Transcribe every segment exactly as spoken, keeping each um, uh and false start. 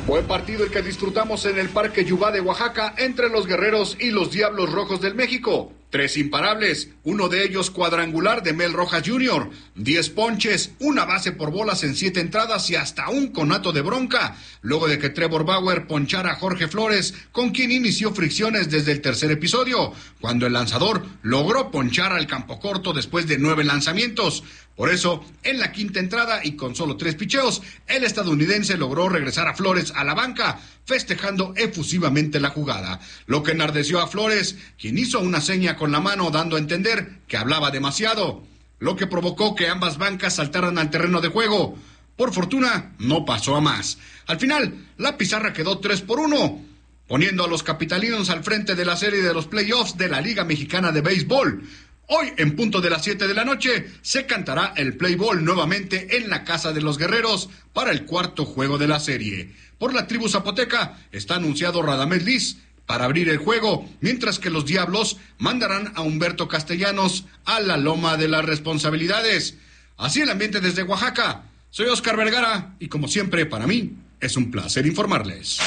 Buen partido el que disfrutamos en el Parque Yubá de Oaxaca entre los Guerreros y los Diablos Rojos del México. Tres imparables, uno de ellos cuadrangular de Mel Rojas junior, diez ponches, una base por bolas en siete entradas y hasta un conato de bronca, luego de que Trevor Bauer ponchara a Jorge Flores, con quien inició fricciones desde el tercer episodio, cuando el lanzador logró ponchar al campo corto después de nueve lanzamientos. Por eso, en la quinta entrada y con solo tres picheos, el estadounidense logró regresar a Flores a la banca, festejando efusivamente la jugada, lo que enardeció a Flores, quien hizo una seña con la mano dando a entender que hablaba demasiado, lo que provocó que ambas bancas saltaran al terreno de juego. Por fortuna, no pasó a más. Al final, la pizarra quedó tres por uno, poniendo a los capitalinos al frente de la serie de los playoffs de la Liga Mexicana de Béisbol. Hoy, en punto de las siete de la noche, se cantará el play ball nuevamente en la Casa de los Guerreros para el cuarto juego de la serie. Por la tribu zapoteca está anunciado Radamés Liz para abrir el juego, mientras que los Diablos mandarán a Humberto Castellanos a la loma de las responsabilidades. Así el ambiente desde Oaxaca. Soy Oscar Vergara y como siempre, para mí, es un placer informarles.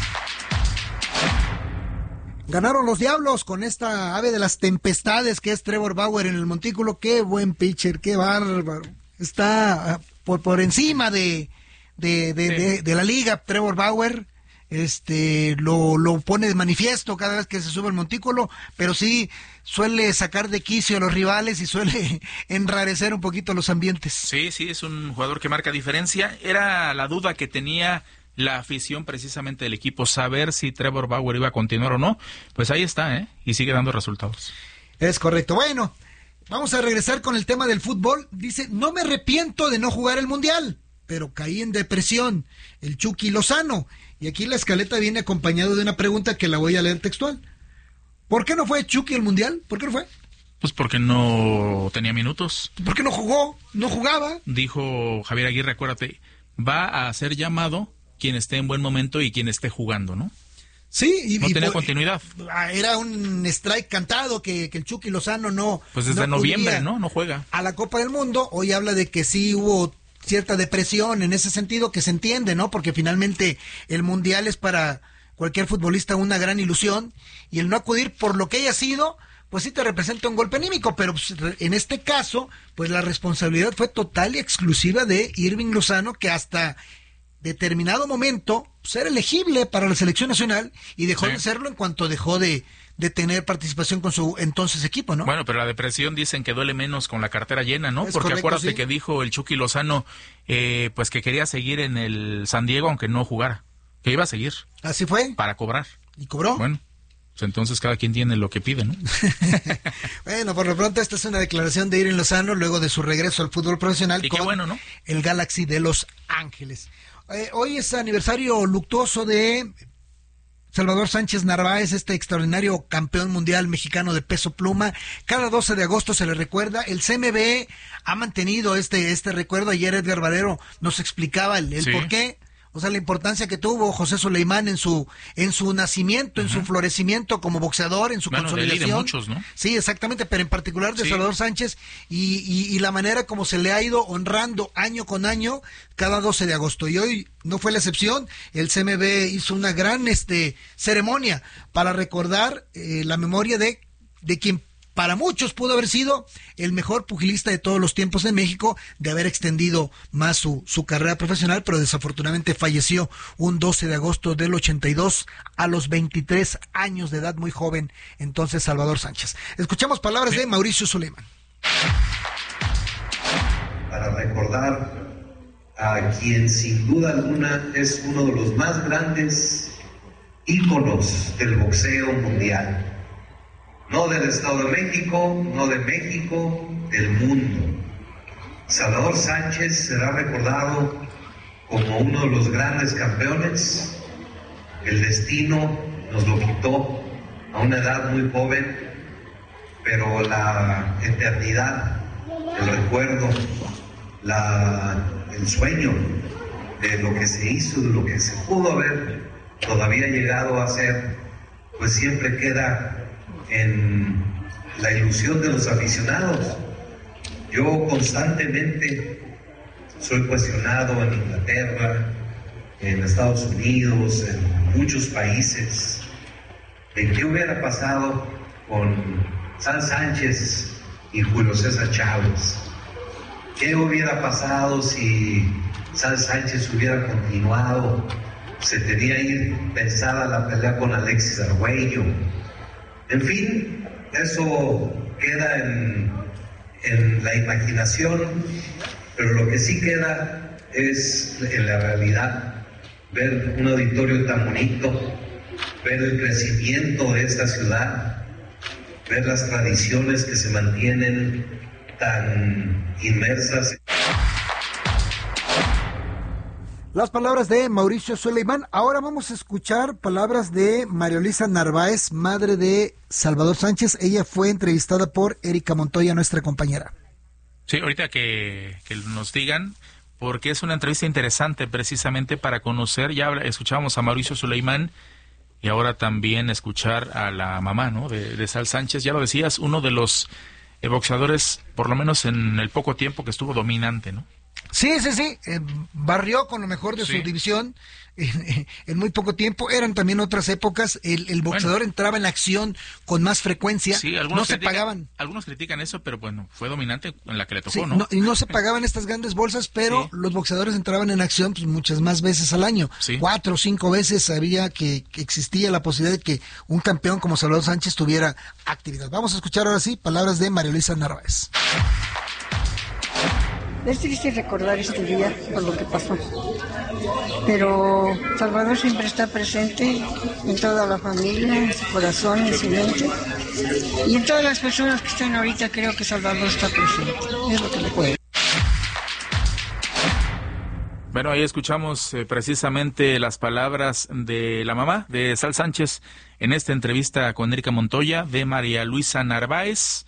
Ganaron los Diablos con esta ave de las tempestades que es Trevor Bauer en el montículo. Qué buen pitcher, qué bárbaro. Está por, por encima de, de, de, sí. de, de la liga, Trevor Bauer. Este lo, lo pone de manifiesto cada vez que se sube el montículo, pero sí suele sacar de quicio a los rivales y suele enrarecer un poquito los ambientes. Sí, sí, es un jugador que marca diferencia. Era la duda que tenía la afición precisamente del equipo, saber si Trevor Bauer iba a continuar o no. Pues ahí está, ¿eh? Y sigue dando resultados. Es correcto. Bueno, vamos a regresar con el tema del fútbol. Dice, no me arrepiento de no jugar el Mundial, pero caí en depresión. El Chucky Lozano. Y aquí la escaleta viene acompañado de una pregunta que la voy a leer textual. ¿Por qué no fue Chucky el Mundial? ¿Por qué no fue? Pues porque no tenía minutos. ¿Por qué no jugó? ¿No jugaba? Dijo Javier Aguirre, acuérdate, va a ser llamado quien esté en buen momento y quien esté jugando, ¿no? Sí, y, no y tenía por, continuidad. Era un strike cantado que, que el Chucky Lozano no. Pues desde no noviembre, ¿no? No juega. A la Copa del Mundo, hoy habla de que sí hubo cierta depresión en ese sentido, que se entiende, ¿no? Porque finalmente el Mundial es para cualquier futbolista una gran ilusión, y el no acudir por lo que haya sido, pues sí te representa un golpe anímico, pero pues, en este caso, pues la responsabilidad fue total y exclusiva de Irving Lozano, que hasta determinado momento pues, era elegible para la selección nacional y dejó sí. de serlo en cuanto dejó de, de tener participación con su entonces equipo, ¿no? Bueno, pero la depresión dicen que duele menos con la cartera llena, ¿no? Es Porque correcto, acuérdate sí. que dijo el Chucky Lozano, eh, pues que quería seguir en el San Diego aunque no jugara, que iba a seguir. Así fue. Para cobrar. ¿Y cobró? Bueno, pues entonces cada quien tiene lo que pide, ¿no? Bueno, por lo pronto esta es una declaración de Irving Lozano luego de su regreso al fútbol profesional y con qué bueno, ¿no? el Galaxy de Los Ángeles. Eh, hoy es aniversario luctuoso de Salvador Sánchez Narváez, este extraordinario campeón mundial mexicano de peso pluma. Cada doce de agosto se le recuerda. El C M B ha mantenido este este recuerdo. Ayer Edgar Valero nos explicaba el, el sí. por qué. O sea, la importancia que tuvo José Suleimán en su en su nacimiento, uh-huh. en su florecimiento como boxeador, en su bueno, consolidación. De, él y de muchos, ¿no? Sí, exactamente, pero en particular de sí. Salvador Sánchez y, y, y la manera como se le ha ido honrando año con año cada doce de agosto. Y hoy no fue la excepción. El C M B hizo una gran este ceremonia para recordar eh, la memoria de, de quien para muchos pudo haber sido el mejor pugilista de todos los tiempos en México, de haber extendido más su, su carrera profesional, pero desafortunadamente falleció un doce de agosto del ochenta y dos a los veintitrés años de edad, muy joven, entonces Salvador Sánchez. Escuchamos palabras de Mauricio Suleiman. Para recordar a quien sin duda alguna es uno de los más grandes íconos del boxeo mundial. No del Estado de México, no de México, del mundo. Salvador Sánchez será recordado como uno de los grandes campeones. El destino nos lo quitó a una edad muy joven, pero la eternidad, el recuerdo, la, el sueño de lo que se hizo, de lo que se pudo haber todavía llegado a ser, pues siempre queda en la ilusión de los aficionados. Yo constantemente soy cuestionado en Inglaterra, en Estados Unidos, en muchos países, de qué hubiera pasado con Sal Sánchez y Julio César Chávez. ¿Qué hubiera pasado si Sal Sánchez hubiera continuado? Se tenía ahí pensada la pelea con Alexis Arguello. En fin, eso queda en, en la imaginación, pero lo que sí queda es en la realidad. Ver un auditorio tan bonito, ver el crecimiento de esta ciudad, ver las tradiciones que se mantienen tan inmersas. Las palabras de Mauricio Suleimán. Ahora vamos a escuchar palabras de María Luisa Narváez, madre de Salvador Sánchez. Ella fue entrevistada por Erika Montoya, nuestra compañera. Sí, ahorita que, que nos digan, porque es una entrevista interesante precisamente para conocer, ya escuchábamos a Mauricio Suleimán y ahora también escuchar a la mamá, ¿no?, de, de Sal Sánchez. Ya lo decías, uno de los eh, boxeadores, por lo menos en el poco tiempo que estuvo, dominante, ¿no? Sí, sí, sí, eh, barrió con lo mejor de sí. su división en, en muy poco tiempo. Eran también otras épocas, el, el boxeador bueno. entraba en la acción con más frecuencia, sí, no se critican, pagaban. Algunos critican eso, pero bueno, fue dominante en la que le tocó, sí, ¿no? ¿no? Y no se pagaban estas grandes bolsas, pero sí. los boxeadores entraban en acción pues, muchas más veces al año. Sí. Cuatro o cinco veces sabía que, que existía la posibilidad de que un campeón como Salvador Sánchez tuviera actividad. Vamos a escuchar ahora sí palabras de María Luisa Narváez. Es triste recordar este día por lo que pasó, pero Salvador siempre está presente en toda la familia, en su corazón, en su mente, y en todas las personas que están ahorita creo que Salvador está presente, es lo que le puedo. Bueno, ahí escuchamos eh, precisamente las palabras de la mamá de Sal Sánchez en esta entrevista con Erika Montoya de María Luisa Narváez,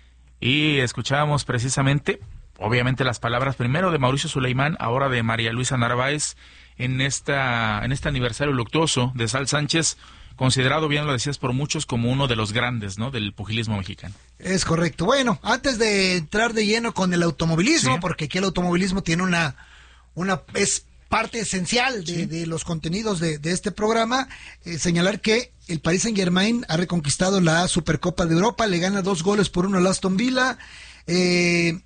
y escuchábamos precisamente... obviamente las palabras primero de Mauricio Suleimán, ahora de María Luisa Narváez, en esta en este aniversario luctuoso de Sal Sánchez, considerado, bien lo decías, por muchos como uno de los grandes, ¿no?, del pugilismo mexicano. Es correcto. Bueno, antes de entrar de lleno con el automovilismo, sí. porque aquí el automovilismo tiene una, una es parte esencial de, sí. de los contenidos de, de este programa, eh, señalar que el Paris Saint-Germain ha reconquistado la Supercopa de Europa, le gana dos goles por uno al Aston Villa. eh...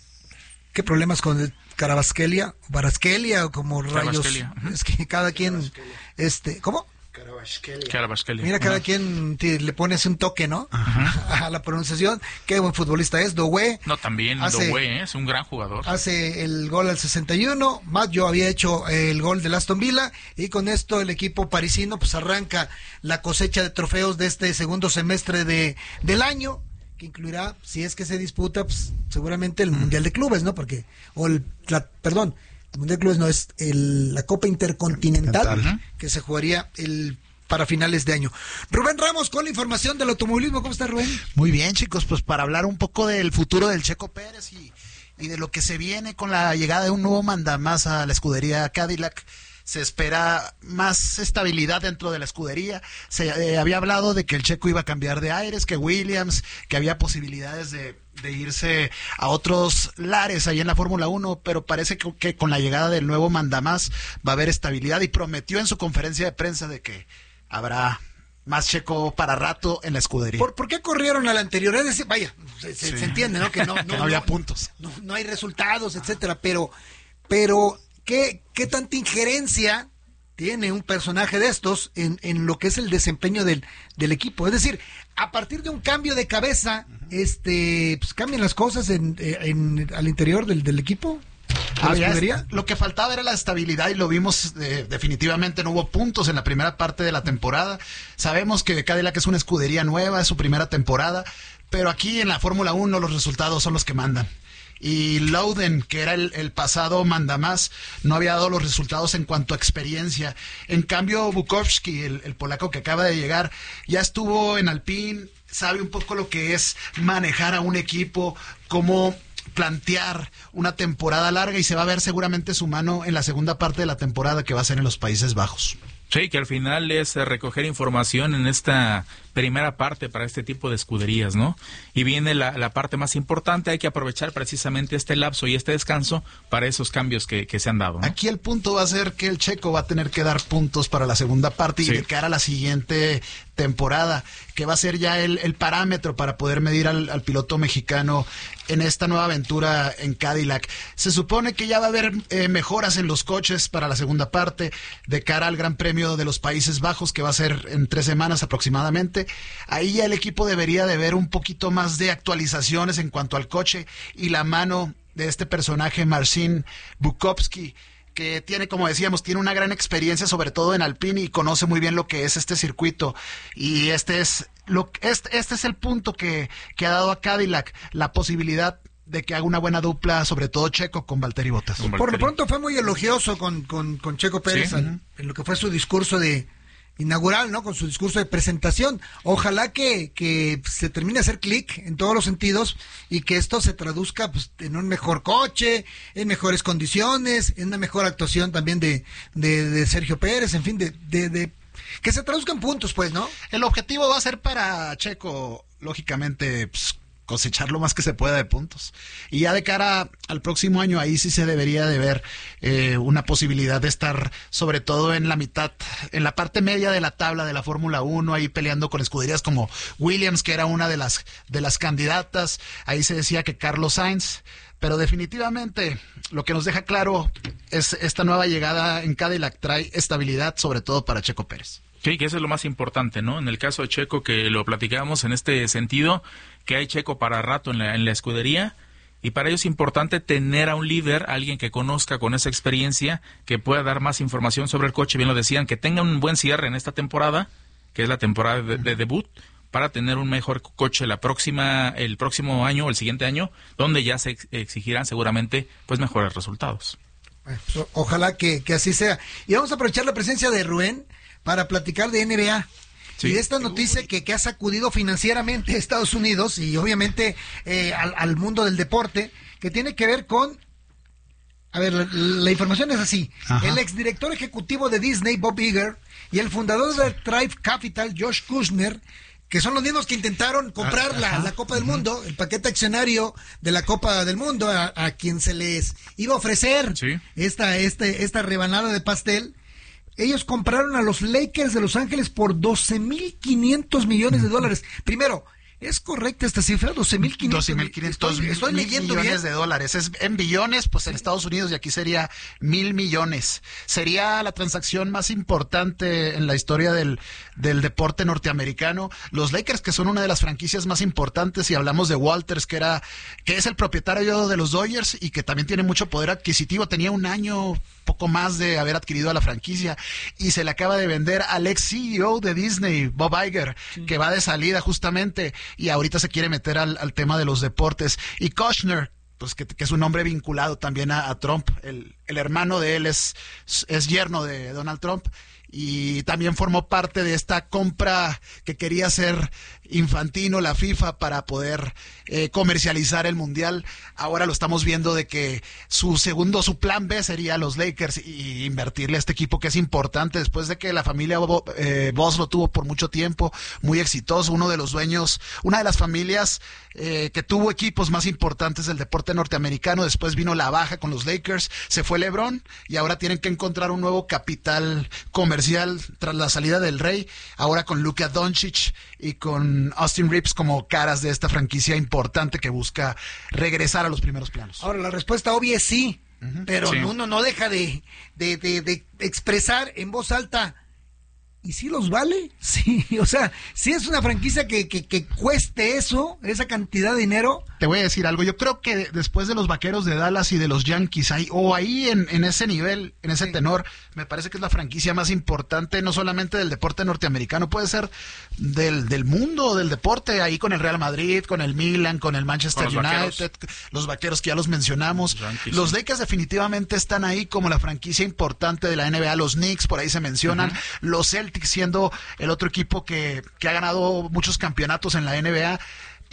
¿Qué problemas con el Carabasquelia? Barasquelia o como rayos. Es que cada quien, este, ¿cómo? Carabasquelia. Carabasquelia. Mira, cada uh-huh. quien te, le pones un toque, ¿no? Uh-huh. A la pronunciación. Qué buen futbolista es, Doué. No, también hace, Doué, ¿eh? Es un gran jugador. Hace el gol al sesenta y uno. Maggio había hecho el gol del Aston Villa y con esto el equipo parisino pues arranca la cosecha de trofeos de este segundo semestre de del año, que incluirá, si es que se disputa, pues seguramente el Mundial de Clubes, ¿no? Porque, o el, la, perdón, el Mundial de Clubes no, es el, la Copa Intercontinental, uh-huh. que se jugaría el para finales de año. Rubén Ramos con la información del automovilismo. ¿Cómo está, Rubén? Muy bien, chicos, pues para hablar un poco del futuro del Checo Pérez y, y de lo que se viene con la llegada de un nuevo mandamás a la escudería Cadillac. Se espera más estabilidad dentro de la escudería. Se eh, había hablado de que el Checo iba a cambiar de aires, que Williams, que había posibilidades de, de irse a otros lares ahí en la Fórmula uno, pero parece que, que con la llegada del nuevo mandamás va a haber estabilidad, y prometió en su conferencia de prensa de que habrá más Checo para rato en la escudería. ¿Por, ¿por qué corrieron al anterior? Es decir, vaya, se, sí. se entiende, ¿no? Que no, no, que no había no, puntos. No, no hay resultados, etcétera, pero, pero ¿qué, qué tanta injerencia tiene un personaje de estos en, en lo que es el desempeño del, del equipo? Es decir, a partir de un cambio de cabeza, uh-huh. este, pues cambian las cosas en, en al interior del, del equipo. Ah, ya, lo que faltaba era la estabilidad, y lo vimos, eh, definitivamente no hubo puntos en la primera parte de la temporada. Sabemos que Cadillac es una escudería nueva, es su primera temporada, pero aquí en la Fórmula uno los resultados son los que mandan. Y Loudon, que era el, el pasado mandamás, no había dado los resultados en cuanto a experiencia. En cambio, Bukowski, el, el polaco que acaba de llegar, ya estuvo en Alpine, sabe un poco lo que es manejar a un equipo, cómo plantear una temporada larga, y se va a ver seguramente su mano en la segunda parte de la temporada, que va a ser en los Países Bajos. Sí, que al final es recoger información en esta primera parte para este tipo de escuderías, ¿no? Y viene la, la parte más importante, hay que aprovechar precisamente este lapso y este descanso para esos cambios que, que se han dado, ¿no? Aquí el punto va a ser que el checo va a tener que dar puntos para la segunda parte y sí. de cara a la siguiente temporada, que va a ser ya el, el parámetro para poder medir al, al piloto mexicano en esta nueva aventura en Cadillac. Se supone que ya va a haber eh, mejoras en los coches para la segunda parte de cara al Gran Premio de los Países Bajos, que va a ser en tres semanas aproximadamente. Ahí ya el equipo debería de ver un poquito más de actualizaciones en cuanto al coche y la mano de este personaje Marcin Bukowski, que tiene, como decíamos, tiene una gran experiencia, sobre todo en Alpine, y conoce muy bien lo que es este circuito. Y este es lo este, este es el punto que, que ha dado a Cadillac la posibilidad de que haga una buena dupla, sobre todo Checo con Valtteri Bottas. Con Valtteri. Por lo pronto fue muy elogioso con, con, con Checo Pérez, ¿sí? en, en lo que fue su discurso de inaugural, ¿no? Con su discurso de presentación. Ojalá que, que se termine de hacer clic en todos los sentidos y que esto se traduzca pues, en un mejor coche, en mejores condiciones, en una mejor actuación también de, de, de Sergio Pérez, en fin, de, de, de que se traduzcan puntos, pues, ¿no? El objetivo va a ser para Checo, lógicamente, pues, cosechar lo más que se pueda de puntos. Y ya de cara al próximo año, ahí sí se debería de ver eh, una posibilidad de estar, sobre todo en la mitad, en la parte media de la tabla de la Fórmula uno, ahí peleando con escuderías como Williams, que era una de las, de las candidatas. Ahí se decía que Carlos Sainz, pero definitivamente lo que nos deja claro es esta nueva llegada en Cadillac trae estabilidad, sobre todo para Checo Pérez. Sí, que eso es lo más importante, ¿no? En el caso de Checo, que lo platicábamos en este sentido, que hay Checo para rato en la, en la escudería, y para ello es importante tener a un líder, alguien que conozca con esa experiencia, que pueda dar más información sobre el coche, bien lo decían, que tenga un buen cierre en esta temporada, que es la temporada de, de debut, para tener un mejor coche la próxima, el próximo año o el siguiente año, donde ya se exigirán seguramente pues mejores resultados. Bueno, ojalá que, que así sea. Y vamos a aprovechar la presencia de Rubén para platicar de N B A. Sí. Y de esta noticia que, que ha sacudido financieramente a Estados Unidos y obviamente eh, al, al mundo del deporte, que tiene que ver con... A ver, la, la información es así. Ajá. El exdirector ejecutivo de Disney, Bob Iger, y el fundador de Thrive Capital, Josh Kushner, que son los mismos que intentaron comprar ah, la, la Copa del Mundo, el paquete accionario de la Copa del Mundo, a, a quien se les iba a ofrecer sí. esta, este, esta rebanada de pastel. Ellos compraron a los Lakers de Los Ángeles por doce mil quinientos millones de dólares. Primero, ¿es correcta esta cifra? doce mil quinientos. doce mil quinientos estoy, estoy leyendo millones bien. de dólares. Es en billones, pues en Estados Unidos, y aquí sería mil millones. Sería la transacción más importante en la historia del, del deporte norteamericano. Los Lakers, que son una de las franquicias más importantes, y hablamos de Walters, que era, que es el propietario de los Dodgers y que también tiene mucho poder adquisitivo. Tenía un año, poco más de haber adquirido a la franquicia, y se le acaba de vender al ex C E O de Disney, Bob Iger, sí. que va de salida justamente, y ahorita se quiere meter al, al tema de los deportes. Y Kushner, pues que, que es un hombre vinculado también a, a Trump, el, el hermano de él es, es yerno de Donald Trump, y también formó parte de esta compra que quería hacer Infantino, la FIFA, para poder eh, comercializar el Mundial. Ahora lo estamos viendo de que su segundo, su plan B sería los Lakers y invertirle a este equipo, que es importante después de que la familia Bo, eh, Boss lo tuvo por mucho tiempo, muy exitoso, uno de los dueños, una de las familias eh, que tuvo equipos más importantes del deporte norteamericano. Después vino la baja con los Lakers, se fue LeBron y ahora tienen que encontrar un nuevo capital comercial tras la salida del Rey, ahora con Luka Doncic y con Austin Reeves como caras de esta franquicia importante que busca regresar a los primeros planos. Ahora, la respuesta obvia es sí, uh-huh. pero sí. uno no deja de, de, de, de expresar en voz alta, ¿y si los vale? Sí, o sea, si es una franquicia que, que, que cueste eso, esa cantidad de dinero. Te voy a decir algo, yo creo que después de los Vaqueros de Dallas y de los Yankees, ahí, o ahí en, en ese nivel, en ese sí. tenor, me parece que es la franquicia más importante, no solamente del deporte norteamericano, puede ser del, del mundo del deporte, ahí con el Real Madrid, con el Milan, con el Manchester con los United, vaqueros. los Vaqueros que ya los mencionamos, los, los Lakers definitivamente están ahí como la franquicia importante de la N B A, los Knicks, por ahí se mencionan, uh-huh. los Celtics siendo el otro equipo que, que ha ganado muchos campeonatos en la N B A,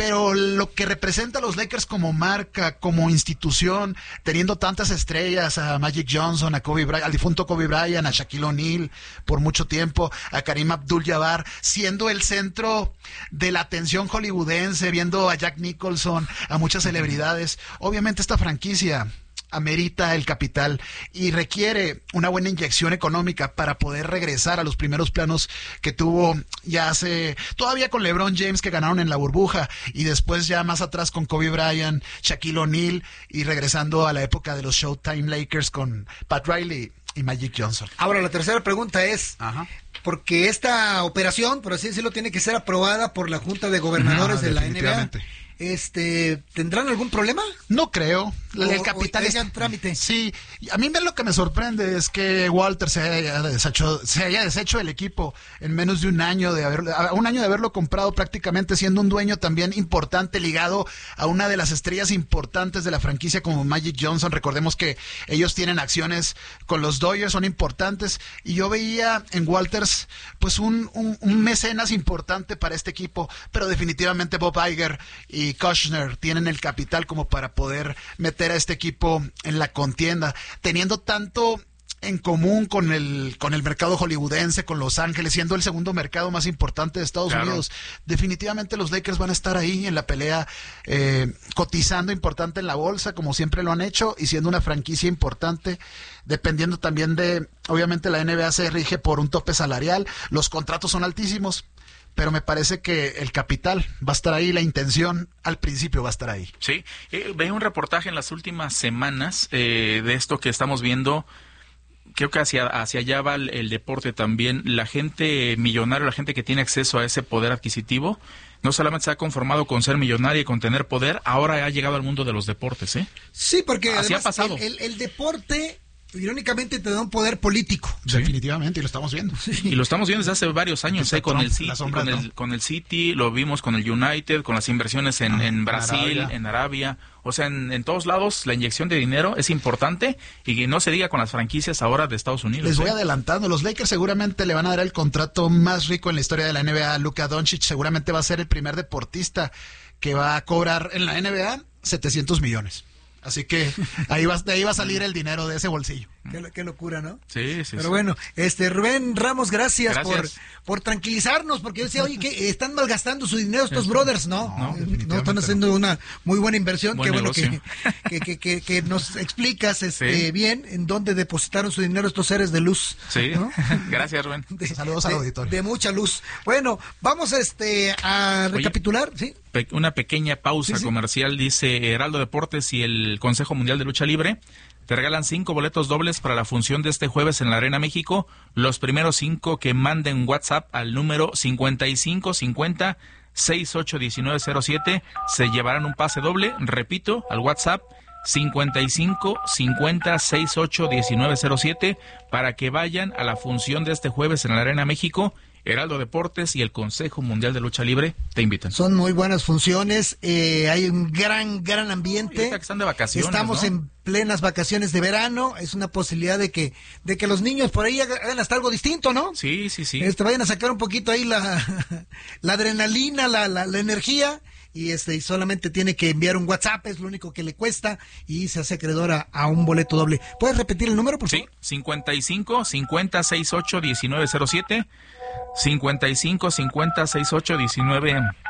pero lo que representa a los Lakers como marca, como institución, teniendo tantas estrellas, a Magic Johnson, a Kobe Bryant, al difunto Kobe Bryant, a Shaquille O'Neal por mucho tiempo, a Kareem Abdul-Jabbar, siendo el centro de la atención hollywoodense, viendo a Jack Nicholson, a muchas celebridades. Obviamente esta franquicia amerita el capital y requiere una buena inyección económica para poder regresar a los primeros planos que tuvo ya hace, todavía con LeBron James, que ganaron en la burbuja, y después ya más atrás con Kobe Bryant, Shaquille O'Neal, y regresando a la época de los Showtime Lakers con Pat Riley y Magic Johnson. Ahora, la tercera pregunta es, Ajá. porque esta operación, por así decirlo, tiene que ser aprobada por la Junta de Gobernadores No, de la N B A. definitivamente. Este, ¿tendrán algún problema? No creo. El, O- el capital o es tengan trámite. Sí, a mí lo que me sorprende es que Walter se haya deshecho, se haya deshecho del equipo en menos de un año de haber, a un año de haberlo comprado, prácticamente siendo un dueño también importante, ligado a una de las estrellas importantes de la franquicia como Magic Johnson. Recordemos que ellos tienen acciones con los Dodgers, son importantes, y yo veía en Walters pues un, un, un mecenas importante para este equipo, pero definitivamente Bob Iger y Kushner tienen el capital como para poder meter a este equipo en la contienda, teniendo tanto en común con el con el mercado hollywoodense, con Los Ángeles, siendo el segundo mercado más importante de Estados Claro. Unidos. Definitivamente los Lakers van a estar ahí en la pelea, eh, cotizando importante en la bolsa, como siempre lo han hecho, y siendo una franquicia importante, dependiendo también de, obviamente la N B A se rige por un tope salarial, los contratos son altísimos, pero me parece que el capital va a estar ahí, la intención al principio va a estar ahí. Sí, eh, veía un reportaje en las últimas semanas eh, de esto que estamos viendo. Creo que hacia, hacia allá va el, el deporte también. La gente millonaria, la gente que tiene acceso a ese poder adquisitivo, no solamente se ha conformado con ser millonaria y con tener poder, ahora ha llegado al mundo de los deportes, ¿eh? Sí, porque Así además ha pasado. El, el- el deporte, irónicamente, te da un poder político. Sí. Definitivamente, y lo estamos viendo. Y lo estamos viendo desde hace varios años, Está ¿eh? Con Trump, el City, la sombra con de el, Trump. con el City, lo vimos con el United, con las inversiones en, Ah, en en Brasil, Arabia. en Arabia. O sea, en, en todos lados la inyección de dinero es importante, y que no se diga con las franquicias ahora de Estados Unidos. Les voy ¿eh? adelantando, los Lakers seguramente le van a dar el contrato más rico en la historia de la N B A. Luka Doncic seguramente va a ser el primer deportista que va a cobrar en la N B A setecientos millones. Así que ahí va, de ahí va a salir el dinero de ese bolsillo. Qué, qué locura, ¿no? Sí, sí, Pero sí. bueno, este Rubén Ramos, gracias, Gracias. por por tranquilizarnos, porque yo decía, oye, que están malgastando su dinero estos brothers, ¿no? No, No, definitivamente están haciendo una muy buena inversión. Buen Qué bueno que, negocio. que, que, que, que nos explicas este, Sí. bien en dónde depositaron su dinero estos seres de luz. Sí, ¿no? gracias, Rubén. De- Saludos al de- auditorio. De mucha luz. Bueno, vamos este a Oye. recapitular, ¿sí? Pe- una pequeña pausa Sí, sí. comercial, dice Heraldo Deportes y el Consejo Mundial de Lucha Libre. Te regalan cinco boletos dobles para la función de este jueves en la Arena México. Los primeros cinco que manden WhatsApp al número cincuenta y cinco cincuenta sesenta y ocho diecinueve cero siete se llevarán un pase doble. Repito, al WhatsApp cincuenta y cinco cincuenta sesenta y ocho diecinueve cero siete para que vayan a la función de este jueves en la Arena México. Heraldo Deportes y el Consejo Mundial de Lucha Libre te invitan. Son muy buenas funciones, eh, hay un gran, gran ambiente. Y ahorita que están de vacaciones, Estamos ¿no? en plenas vacaciones de verano, es una posibilidad de que de que los niños por ahí hagan hasta algo distinto, ¿no? Sí, sí, sí. Este, vayan a sacar un poquito ahí la, la adrenalina, la, la, la energía, y este y solamente tiene que enviar un WhatsApp, es lo único que le cuesta, y se hace acreedora a un boleto doble. ¿Puedes repetir el número, por Sí, favor? cincuenta y cinco cincuenta sesenta y ocho diecinueve cero siete cincuenta y cinco cincuenta sesenta y ocho diecinueve